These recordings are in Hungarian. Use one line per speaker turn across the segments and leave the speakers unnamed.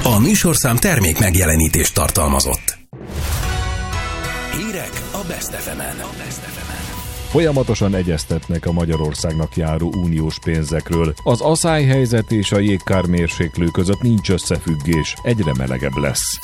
A műsorszám termék megjelenítést tartalmazott. Hírek a Best FM-en.
Folyamatosan egyeztetnek a Magyarországnak járó uniós pénzekről. Az aszályhelyzet és a jégkármérséklő között nincs összefüggés, egyre melegebb lesz.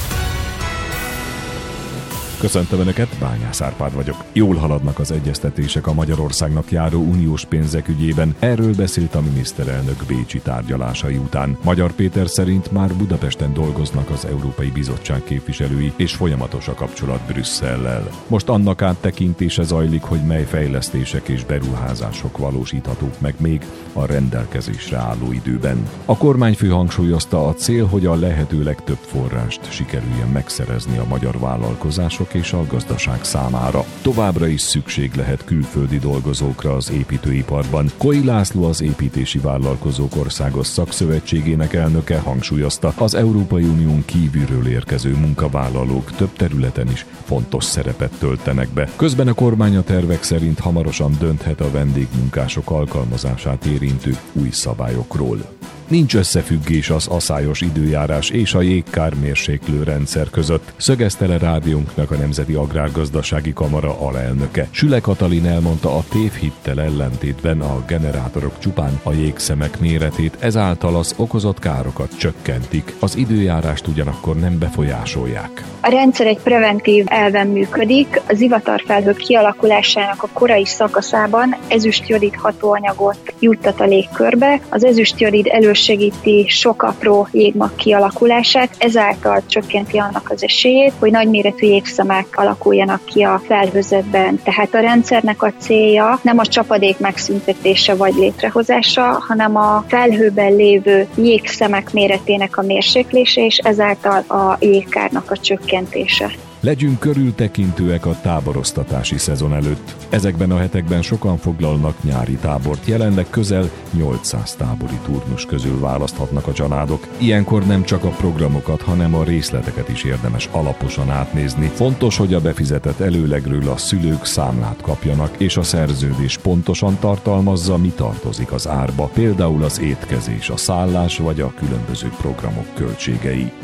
Köszöntöm Önöket, Bányász Árpád vagyok. Jól haladnak az egyeztetések a Magyarországnak járó uniós pénzek ügyében. Erről beszélt a miniszterelnök bécsi tárgyalásai után. Magyar Péter szerint már Budapesten dolgoznak az Európai Bizottság képviselői, és folyamatos a kapcsolat Brüsszellel. Most annak áttekintése zajlik, hogy mely fejlesztések és beruházások valósíthatók meg még a rendelkezésre álló időben. A kormányfő hangsúlyozta, a cél, hogy a lehető legtöbb forrást sikerüljen megszerezni a magyar vállalkozások és a gazdaság számára. Továbbra is szükség lehet külföldi dolgozókra az építőiparban. Koi László, az Építési Vállalkozók Országos Szakszövetségének elnöke hangsúlyozta, az Európai Unión kívülről érkező munkavállalók több területen is fontos szerepet töltenek be. Közben a kormány a tervek szerint hamarosan dönthet a vendégmunkások alkalmazását érintő új szabályokról. Nincs összefüggés az aszályos időjárás és a jégkármérséklő rendszer között, szögezte le rádiónknak a Nemzeti Agrárgazdasági Kamara alelnöke. Süle Katalin elmondta, a tévhittel ellentétben a generátorok csupán a jégszemek méretét, ezáltal az okozott károkat csökkentik, az időjárást ugyanakkor nem befolyásolják.
A rendszer egy preventív elven működik, az zivatarfelhők kialakulásának a korai szakaszában ezüstjodid hatóanyagot juttat a légkörbe, az ezüstjodid elősegíti sok apró jégmag kialakulását, ezáltal csökkenti annak az esélyét, hogy nagyméretű jégszemek alakuljanak ki a felhőzetben. Tehát a rendszernek a célja nem a csapadék megszüntetése vagy létrehozása, hanem a felhőben lévő jégszemek méretének a mérséklése, és ezáltal a jégkárnak a csökkentése.
Legyünk körültekintőek a táboroztatási szezon előtt. Ezekben a hetekben sokan foglalnak nyári tábort, jelenleg közel 800 tábori turnus közül választhatnak a családok. Ilyenkor nem csak a programokat, hanem a részleteket is érdemes alaposan átnézni. Fontos, hogy a befizetett előlegről a szülők számlát kapjanak, és a szerződés pontosan tartalmazza, mi tartozik az árba, például az étkezés, a szállás vagy a különböző programok költségei.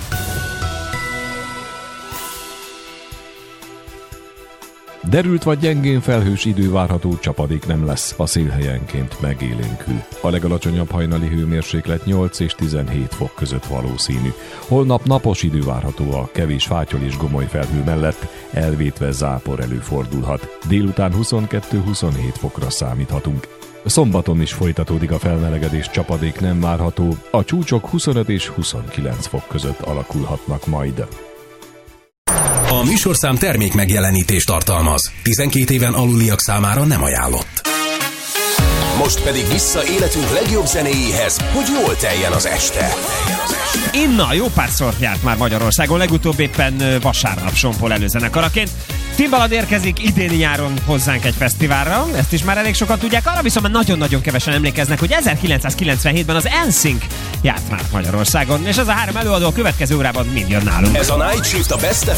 Derült vagy gyengén felhős idő várható, csapadék nem lesz, a szél helyenként megélénkül. A legalacsonyabb hajnali hőmérséklet 8 és 17 fok között valószínű. Holnap napos idő várható, a kevés fátyol és gomoly felhő mellett, elvétve zápor előfordulhat. Délután 22-27 fokra számíthatunk. Szombaton is folytatódik a felmelegedés, csapadék nem várható, a csúcsok 25 és 29 fok között alakulhatnak majd.
A műsorszám termék megjelenítést tartalmaz. 12 éven aluliak számára nem ajánlott. Most pedig vissza életünk legjobb zenéjéhez, hogy jól teljen az este.
Inna jó párszor járt már Magyarországon, legutóbb éppen vasárnap Sompol előzenekaraként. Timbaland érkezik idéni nyáron hozzánk egy fesztiválra, ezt is már elég sokan tudják, arra viszont nagyon-nagyon kevesen emlékeznek, hogy 1997-ben az NSYNC járt már Magyarországon, és ez a három előadó a következő órában mind jön nálunk.
Ez a Night Shift a Best